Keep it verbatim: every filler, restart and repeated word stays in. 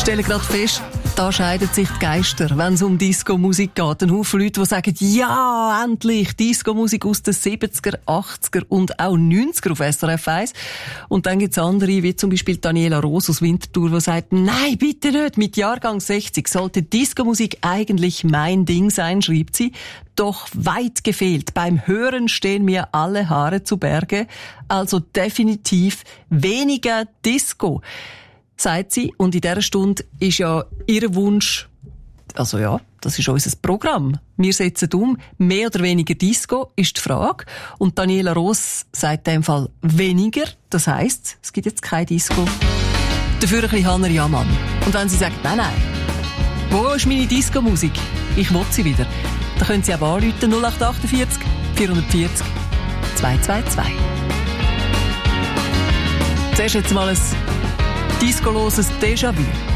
stelle gerade fest, da scheiden sich die Geister, wenn es um Disco-Musik geht. Ein Haufen Leute, die sagen, ja, endlich Disco-Musik aus den siebziger, achtziger und auch neunziger auf S R F eins. Und dann gibt es andere, wie zum Beispiel Daniela Roos aus Winterthur, die sagt, nein, bitte nicht, mit Jahrgang sechzig sollte Disco-Musik eigentlich mein Ding sein, schreibt sie. Doch weit gefehlt. Beim Hören stehen mir alle Haare zu Berge. Also definitiv weniger Disco, sagt sie. Und in dieser Stunde ist ja ihr Wunsch, also ja, das ist unser Programm. Wir setzen um, mehr oder weniger Disco ist die Frage. Und Daniela Roos sagt in dem Fall weniger. Das heisst, es gibt jetzt kein Disco. Dafür ein bisschen Hanner Jamann. Und wenn sie sagt, nein, nein, wo ist meine Disco-Musik? Ich will sie wieder. Dann können Sie auch anrufen, null acht vier acht, vierhundertvierzig, zweihundertzweiundzwanzig. Zuerst jetzt mal ein discoloses Déjà-vu.